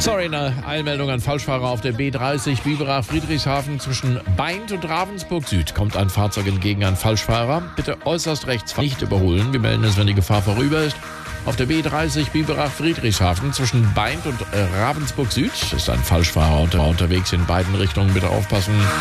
Sorry, eine Eilmeldung an Falschfahrer auf der B30 Biberach-Friedrichshafen zwischen Baindt und Ravensburg Süd. Kommt ein Fahrzeug entgegen an Falschfahrer. Bitte äußerst rechts nicht überholen. Wir melden es, wenn die Gefahr vorüber ist. Auf der B30 Biberach-Friedrichshafen zwischen Baindt und Ravensburg Süd ist ein Falschfahrer unterwegs in beiden Richtungen. Bitte aufpassen.